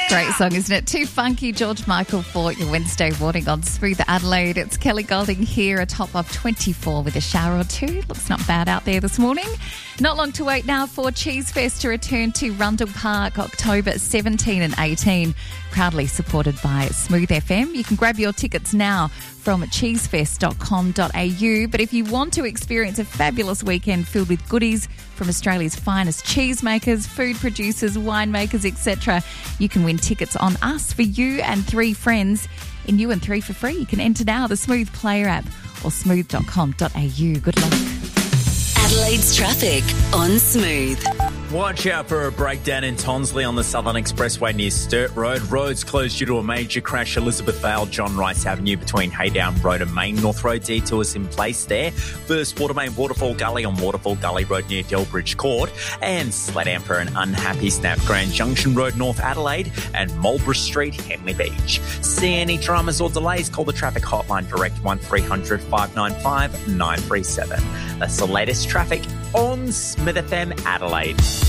Great song, isn't it? Too funky, George Michael for your Wednesday morning on Smooth Adelaide. It's Kelly Golding here, a top of 24 with a shower or two. Looks not bad out there this morning. Not long to wait now for Cheese Fest to return to Rundle Park, October 17 and 18. Proudly supported by Smooth FM. You can grab your tickets now from cheesefest.com.au. But if you want to experience a fabulous weekend filled with goodies from Australia's finest cheesemakers, food producers, winemakers, etc., you can win tickets on us for you and 3 friends in You and 3 for free. You can enter now, the Smooth Player app or smooth.com.au. Good luck. Adelaide's traffic on Smooth. Watch out for a breakdown in Tonsley on the Southern Expressway near Sturt Road. Roads closed due to a major crash. Elizabeth Vale, John Rice Avenue between Haydown Road and Main North Road. Detours in place there. Burst Watermain Waterfall Gully on Waterfall Gully Road near Delbridge Court. And Sleddown for an unhappy snap. Grand Junction Road, North Adelaide. And Marlborough Street, Henley Beach. See any dramas or delays? Call the traffic hotline direct 1300 595 937. That's the latest traffic on Smith FM Adelaide.